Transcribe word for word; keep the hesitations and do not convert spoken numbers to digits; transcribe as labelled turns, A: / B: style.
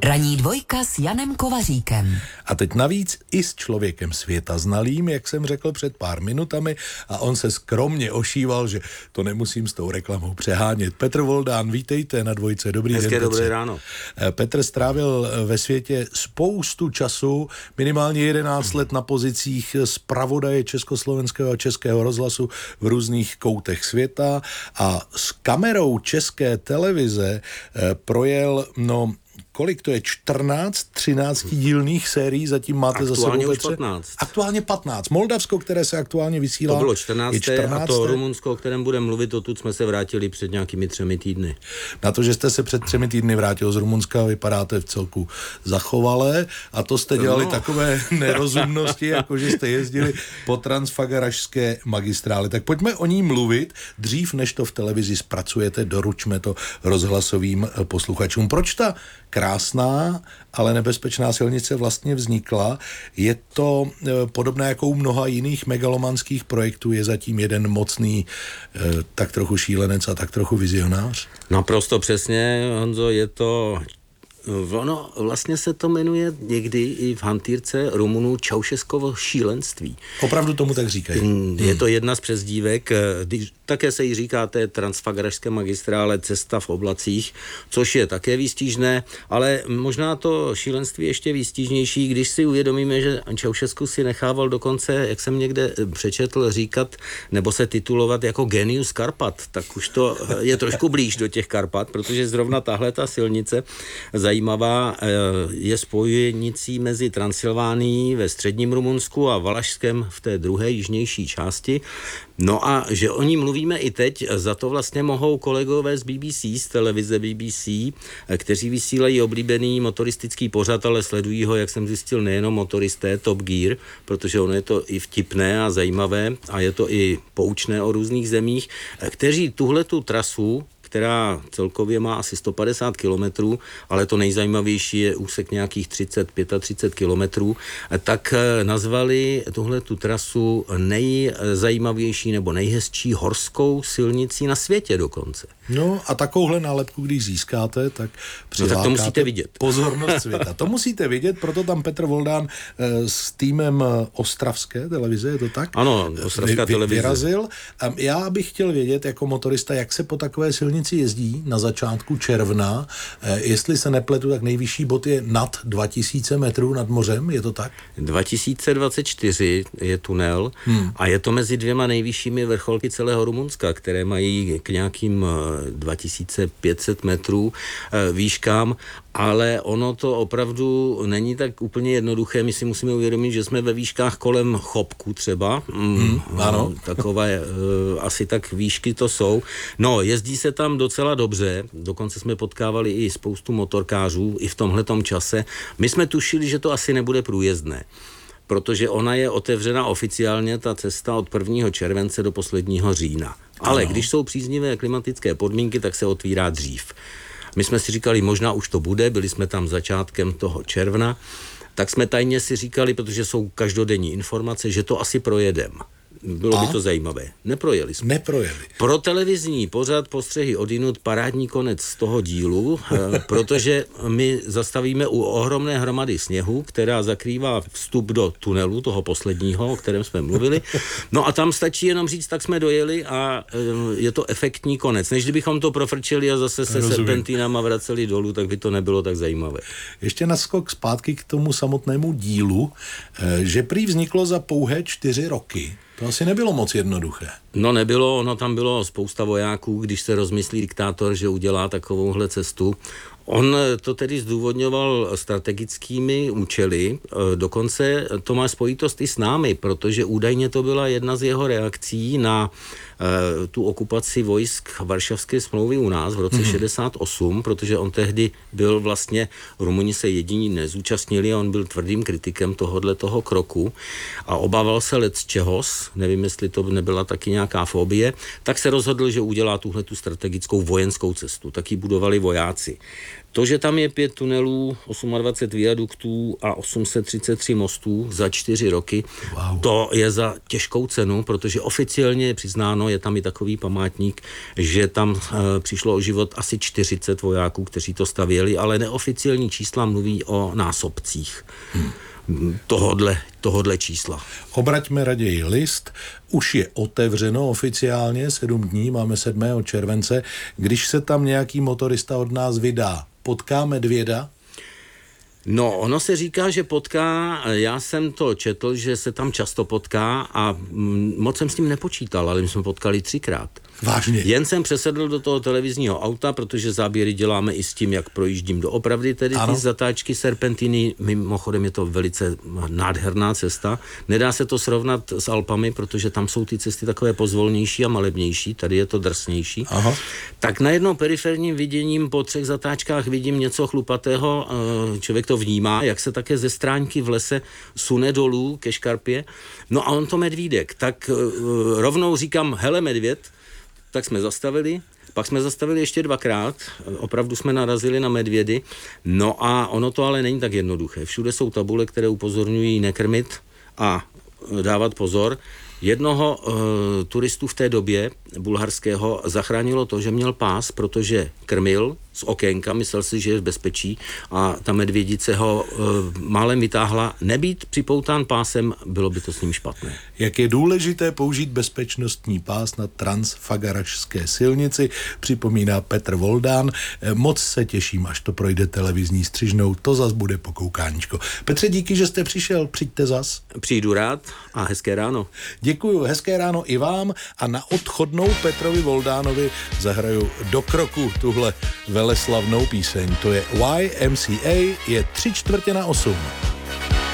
A: Ranní dvojka s Janem Kovaříkem.
B: A teď navíc i s člověkem světa znalým, jak jsem řekl před pár minutami, a on se skromně ošíval, že to nemusím s tou reklamou přehánět. Petr Voldán, vítejte na dvojce. Dobrý
C: Hezké
B: den, Petře.
C: Dobré ráno.
B: Petr strávil ve světě spoustu času, minimálně jedenáct let na pozicích zpravodaje Československého a Českého rozhlasu v různých koutech světa a s kamerou České televize projel, no, kolik to je? čtrnáct, třináct dílných sérií, zatím máte
C: aktuálně
B: za sebou,
C: už
B: Petře?
C: patnáct.
B: Aktuálně patnáct. Moldavsko, které se aktuálně vysílá,
C: to bylo čtrnácté,
B: je čtrnácté.
C: A to Rumunsko, o kterém budeme mluvit, odtud jsme se vrátili před nějakými třemi týdny.
B: Na to, že jste se před třemi týdny vrátil z Rumunska, vypadáte v celku zachovalé, a to jste dělali no. takové nerozumnosti, jako že jste jezdili po transfagarašské magistrále. Tak pojďme o ní mluvit dřív, než to v televizi zpracujete, doručme to rozhlasovým posluchačům. Proč ta krásná, ale nebezpečná silnice vlastně vznikla? Je to e, podobné jako u mnoha jiných megalomanských projektů, je zatím jeden mocný e, tak trochu šílenec a tak trochu vizionář?
C: Naprosto přesně, Honzo, je to... Ono vlastně se to jmenuje někdy i v hantýrce Rumunů Čaušeskovo šílenství.
B: Opravdu tomu tak říkají.
C: Je to jedna z přezdívek, také se jí říká té transfagarašské magistrále Cesta v oblacích, což je také výstižné, ale možná to šílenství ještě výstižnější, když si uvědomíme, že Čaušesku si nechával dokonce, jak jsem někde přečetl, říkat nebo se titulovat jako genius Karpat, tak už to je trošku blíž do těch Karpat, protože zrovna tahle ta silnice zajímavá je spojenicí mezi Transylvánií ve středním Rumunsku a Valašskem v té druhé jižnější části. No a že o ní mluvíme i teď, za to vlastně mohou kolegové z B B C, z televize B B C, kteří vysílají oblíbený motoristický pořad, ale sledují ho, jak jsem zjistil, nejenom motoristé, Top Gear, protože ono je to i vtipné a zajímavé a je to i poučné o různých zemích, kteří tuhletu trasu, která celkově má asi sto padesát kilometrů, ale to nejzajímavější je úsek nějakých třicet, třicet pět kilometrů, tak nazvali tuhle tu trasu nejzajímavější nebo nejhezčí horskou silnicí na světě dokonce.
B: No a takovouhle nálepku, když získáte, tak
C: přilákáte, no, tak to musíte vidět.
B: Pozornost světa. To musíte vidět, proto tam Petr Voldán e, s týmem ostravské televize, je to tak?
C: Ano, ostravská
B: vy,
C: televize.
B: Vyrazil. A já bych chtěl vědět jako motorista, jak se po takové silnici jezdí na začátku června. E, jestli se nepletu, tak nejvyšší bod je nad dva tisíce metrů nad mořem, je to tak?
C: dva tisíce dvacet čtyři je tunel hmm. a je to mezi dvěma nejvyššími vrcholky celého Rumunska, které mají k nějakým dva tisíce pět set metrů výškám, ale ono to opravdu není tak úplně jednoduché. My si musíme uvědomit, že jsme ve výškách kolem Chopku třeba.
B: Hmm, ano.
C: Takové asi tak výšky to jsou. No, jezdí se tam docela dobře. Dokonce jsme potkávali i spoustu motorkářů i v tomhletom čase. My jsme tušili, že to asi nebude průjezdné, protože ona je otevřena oficiálně, ta cesta, od prvního července do posledního října. Ale ano. Když jsou příznivé klimatické podmínky, tak se otvírá dřív. My jsme si říkali, možná už to bude, byli jsme tam začátkem toho června, tak jsme tajně si říkali, protože jsou každodenní informace, že to asi projedem. Bylo A? by to zajímavé. Neprojeli jsme.
B: Neprojeli.
C: Pro televizní pořad postřehy odinut parádní konec z toho dílu, protože my zastavíme u ohromné hromady sněhu, která zakrývá vstup do tunelu, toho posledního, o kterém jsme mluvili. No a tam stačí jenom říct, tak jsme dojeli a je to efektní konec. Než kdybychom to profrčeli a zase se serpentínama vraceli dolů, tak by to nebylo tak zajímavé.
B: Ještě naskok zpátky k tomu samotnému dílu, že prý vzniklo za pouhé čtyři roky. To asi nebylo moc jednoduché.
C: No nebylo, ono tam bylo spousta vojáků, když se rozmyslí diktátor, že udělá takovouhle cestu. On to tedy zdůvodňoval strategickými účely, dokonce to má spojitost i s námi, protože údajně to byla jedna z jeho reakcí na e, tu okupaci vojsk Varšavské smlouvy u nás v roce hmm. šedesát osm, protože on tehdy byl vlastně, Rumuni se jediní nezúčastnili a on byl tvrdým kritikem tohodle toho kroku a obával se lec čehos, nevím, jestli to nebyla taky nějaká fobie, tak se rozhodl, že udělá tuhletu strategickou vojenskou cestu, taky budovali vojáci. To, že tam je pět tunelů, dvacet osm viaduktů a osm set třicet tři mostů za čtyři roky, wow. To je za těžkou cenu, protože oficiálně je přiznáno, je tam i takový památník, že tam e, přišlo o život asi čtyřicet vojáků, kteří to stavěli, ale neoficiální čísla mluví o násobcích. Hmm. Tohodle, tohodle čísla.
B: Obraťme raději list. Už je otevřeno oficiálně, sedm dní, máme sedmého července. Když se tam nějaký motorista od nás vydá, potká medvěda?
C: No, ono se říká, že potká, já jsem to četl, že se tam často potká a moc jsem s tím nepočítal, ale my jsme potkali třikrát.
B: Vážně?
C: Jen jsem přesedl do toho televizního auta, protože záběry děláme i s tím, jak projíždím doopravdy, tedy ano. Ty zatáčky serpentiny, mimochodem je to velice nádherná cesta. Nedá se to srovnat s Alpami, protože tam jsou ty cesty takové pozvolnější a malebnější, tady je to drsnější. Aha. Tak najednou periferním viděním po třech zatáčkách vidím něco chlupatého, člověk to vnímá, jak se také ze stránky v lese sune dolů ke škarpě. No a on to medvídek, tak rovnou říkám, hele medvěd, tak jsme zastavili, pak jsme zastavili ještě dvakrát, opravdu jsme narazili na medvědy, no a ono to ale není tak jednoduché. Všude jsou tabule, které upozorňují nekrmit a dávat pozor. Jednoho uh, turistu v té době, bulharského, zachránilo to, že měl pás, protože krmil z okénka, myslel si, že je v bezpečí a ta medvědice ho uh, málem vytáhla. Nebýt připoután pásem, bylo by to s ním špatné.
B: Jak je důležité použít bezpečnostní pás na transfagarašské silnici, připomíná Petr Voldán. Moc se těším, až to projde televizní střižnou, to zas bude pokoukáníčko. Petře, díky, že jste přišel, přijďte zas.
C: Přijdu rád a hezké ráno.
B: Děkuju, hezké ráno i vám a na odchodnou Petrovi Voldánovi zahraju Do kroku tuhle veleslavnou píseň. To je Y M C A, je tři čtvrtě na osm.